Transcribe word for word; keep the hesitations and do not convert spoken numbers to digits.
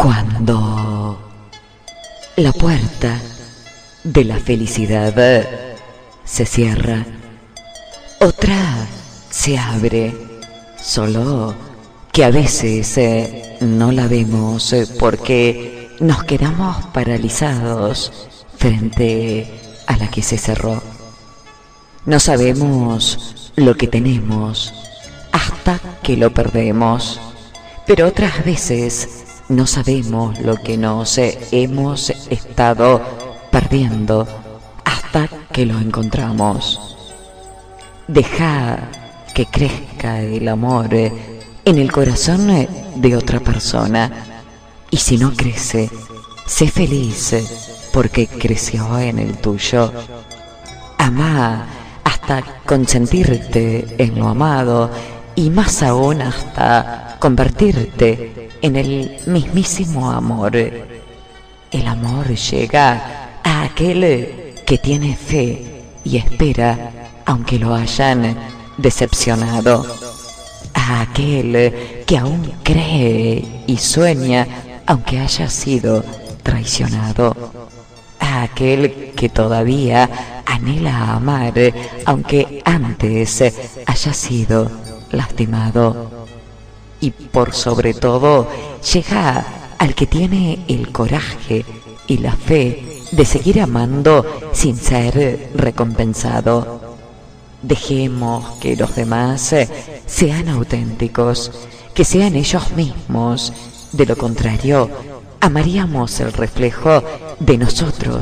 Cuando la puerta de la felicidad se cierra, otra se abre, solo que a veces eh, no la vemos eh, porque nos quedamos paralizados frente a la que se cerró. No sabemos lo que tenemos hasta que lo perdemos, pero otras veces no sabemos lo que nos hemos estado perdiendo hasta que lo encontramos. Deja que crezca el amor en el corazón de otra persona, y si no crece, sé feliz porque creció en el tuyo. Amá hasta consentirte en lo amado, y más aún hasta convertirte en el mismísimo amor. El amor llega a aquel que tiene fe y espera aunque lo hayan decepcionado, a aquel que aún cree y sueña aunque haya sido traicionado, a aquel que todavía anhela amar aunque antes haya sido lastimado. Y por sobre todo llega al que tiene el coraje y la fe de seguir amando sin ser recompensado. Dejemos que los demás sean auténticos, que sean ellos mismos. De lo contrario, amaríamos el reflejo de nosotros